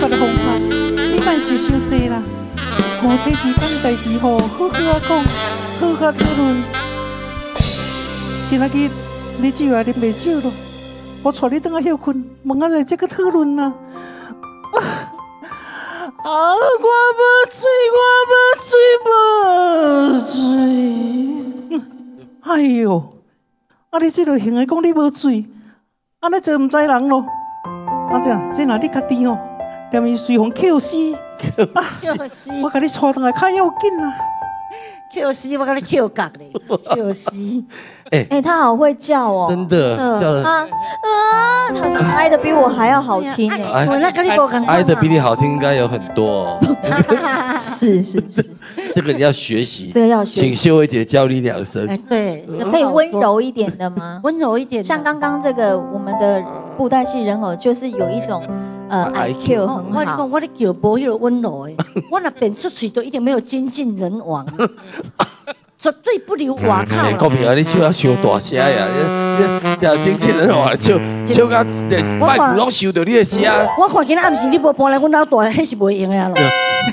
法的方法，你莫是伤济啦。夫妻之间代志吼，好好啊讲，好好讨论。今仔日你酒也啉袂少咯，我带你等下休困，问下来这个讨论啦。我无水，哎呦，你这落行的讲你无水，安尼做唔知人咯。这若你家己吼，连伊随风扣死，我甲你带倒来较要紧啦。 扣死我甲你扣角咧，扣死。 他好会叫哦， 真的叫的他哀的比我还要好听哎， 哀的比你好听应该有很多哦。 是， 这个你要学习， 这个要学习， 请秀慧姐教你2声。 对， 可以温柔一点的吗？ 温柔一点， 像刚刚这个我们的布袋戏人偶，就是有一种IQ 很好。 我的叫无迄个温柔的，我若变出去都一定没有精尽人亡。绝对不留外口啦！ 国民啊，你手要收大声呀！你要经纪人话，手甲连麦克拢收到你的声。 我看今仔暗时你无搬来阮家大，迄是袂用的咯。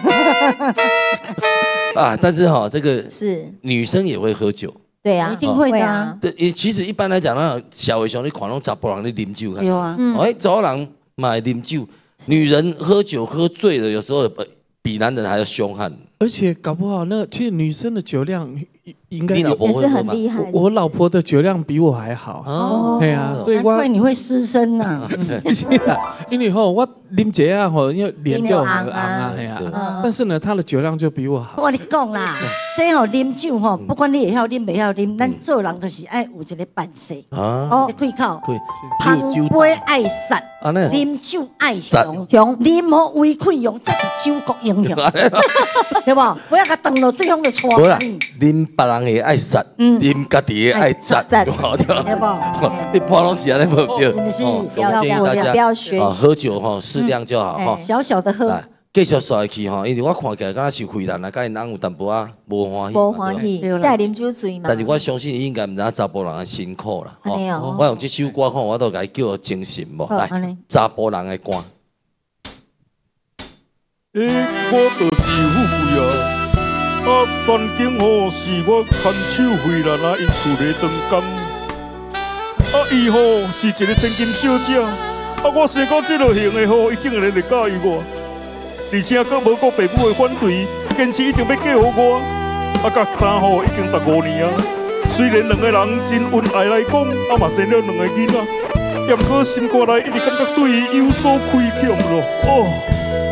但是哈，这个是女生也会喝酒。 对啊， 一定会的啊。 对，其实一般来讲，那小伟兄你看拢查甫人咧啉酒， 有啊。 查某人嘛会啉酒，女人喝酒喝醉了，有时候比男人还要凶悍。 而且搞不好其实女生的酒量应该你老婆也是很厉害。 我老婆的酒量比我还好。对啊，所以难怪你会失身呐。 不是啦，因为我啉一下因为脸就很红啊，但是呢，她的酒量就比我好。 我跟你讲啦，这啉酒不管你会晓啉袂晓啉，咱做人就是爱有一个办事。开口，旁杯爱杀，啉酒爱雄，啉好为溃疡，这是酒国英雄，对不？不要甲当落对方的错。 啉别人的爱杀，啉家己的爱赞，对不？你判拢是安尼无对， 不要学习。 喝酒适量就好小小的喝。 继续刷去因为我看起来敢若是肺烂啊，甲因人有淡薄仔无欢喜。 无欢喜，才啉酒醉嘛。 但是我相信伊应该唔知影查甫人的辛苦啦。我用这首歌看，我都甲伊叫精神无来，查甫人的歌。 我就是富贵啊！专景是我牵手回来因厝里当工。伊是一个千金小姐，我生到这落型的伊竟然会介意我，而且佫无父母的反对，坚持一定要嫁予我。甲他已经15年啊，虽然两个人真恩爱来讲，嘛生了2个囡仔，也毋过心肝内一直感觉对伊有所亏欠咯。